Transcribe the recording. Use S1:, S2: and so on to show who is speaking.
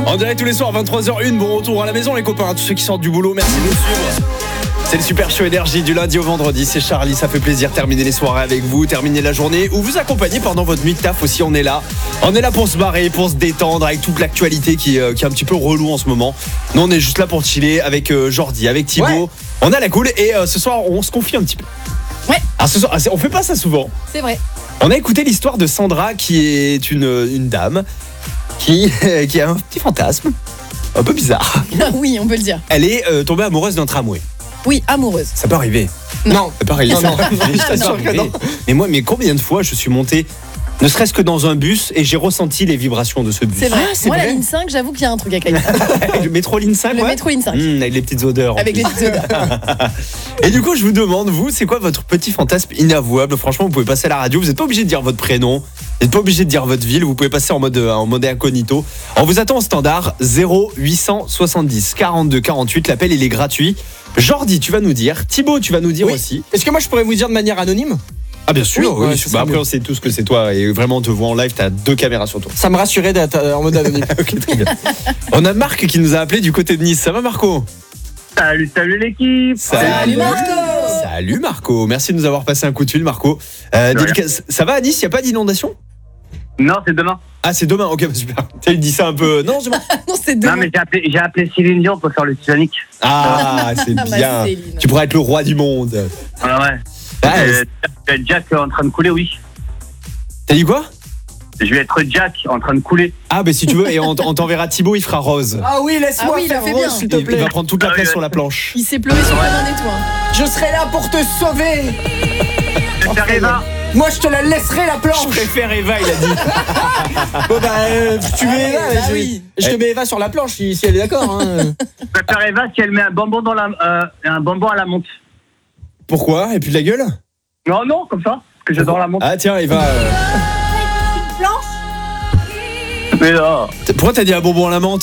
S1: En direct tous les soirs, 23h01, bon retour à la maison les copains, tous ceux qui sortent du boulot, merci de nous suivre. C'est le Super Show Énergie du lundi au vendredi, c'est Charlie, ça fait plaisir de terminer les soirées avec vous, terminer la journée ou vous accompagner pendant votre nuit de taf aussi, on est là. On est là pour se barrer, pour se détendre avec toute l'actualité qui est un petit peu relou en ce moment. Nous on est juste là pour chiller avec Jordi, avec Thibaut, ouais. On a la cool et ce soir on se confie un petit peu.
S2: Ouais.
S1: Alors ce soir, on fait pas ça souvent.
S2: C'est vrai.
S1: On a écouté l'histoire de Sandra qui est une dame qui a un petit fantasme un peu bizarre.
S2: Oui, on peut le dire.
S1: Elle est tombée amoureuse d'un tramway.
S2: Oui, amoureuse.
S1: Ça peut arriver.
S2: Non.
S1: Ça peut arriver.
S2: Non.
S1: Je t'assure que non. Mais combien de fois je suis monté, ne serait-ce que dans un bus, et j'ai ressenti les vibrations de ce bus.
S2: C'est vrai.
S1: Ah, c'est
S2: Moi,
S1: vrai.
S2: la ligne 5, j'avoue qu'il y a un truc à Caille.
S1: Le métro ligne 5,
S2: Le métro ligne 5.
S1: Avec les petites odeurs.
S2: Avec les petites odeurs.
S1: Et du coup, je vous demande, vous, c'est quoi votre petit fantasme inavouable? Franchement, vous pouvez passer à la radio, vous n'êtes pas obligé de dire votre prénom, vous n'êtes pas obligé de dire votre ville, vous pouvez passer en mode incognito. On vous attend au standard 0870 42 48, l'appel il est gratuit. Jordi, tu vas nous dire, Thibaut, tu vas nous dire aussi.
S3: Est-ce que moi je pourrais vous dire de manière anonyme?
S1: Ah bien sûr,
S3: Oui,
S1: oui.
S3: ouais, c'est
S1: Bah,
S3: ça,
S1: après on sait tous que c'est toi et vraiment on te voit en live, t'as 2 caméras sur toi.
S3: Ça me rassurait d'être en mode anonyme.
S1: Ok, très bien. On a Marc qui nous a appelé du côté de Nice, ça va Marco?
S4: Salut l'équipe.
S2: Salut Marco.
S1: Salut Marco, merci de nous avoir passé un coup de fil Marco. Ça va à Nice, il n'y a pas d'inondation?
S4: Non, c'est demain.
S1: Ah c'est demain, ok super. Tu dis ça un peu... Non, c'est bon.
S2: Non, c'est demain.
S4: Non, mais j'ai appelé Céline Dion pour faire le Titanic.
S1: Ah c'est
S2: Bah,
S1: bien.
S2: Céline.
S1: Tu pourrais être le roi du monde.
S4: Ouais.
S1: Ah,
S4: Jack en train de couler, oui.
S1: T'as dit quoi?
S4: Je vais être Jack en train de couler.
S1: Ah bah si tu veux, et on t'enverra Thibaut, il fera rose.
S3: Ah oui, laisse-moi
S2: Ah oui, il
S3: faire
S2: a fait
S3: rose,
S2: bien.
S3: s'il te
S1: Il
S3: plaît.
S1: va prendre toute la
S4: Ah
S1: place
S4: oui,
S1: sur la planche.
S2: Il s'est pleuré sur un des toits.
S3: Je serai là pour te sauver.
S4: Je vais faire Eva.
S3: Moi je te la laisserai la
S1: Je
S3: planche.
S1: préfère Eva, il a dit.
S3: Bon bah tu mets Eva,
S2: bah
S3: je,
S2: oui.
S3: je te mets Eva sur la planche si elle est d'accord. Hein.
S4: Je vais faire Eva si elle met un bonbon à la menthe.
S1: Pourquoi? Et puis de la gueule?
S4: Non, comme ça. Parce que j'adore la menthe.
S1: Ah tiens, Eva.
S4: Mais là.
S1: Pourquoi t'as dit un bonbon à la menthe?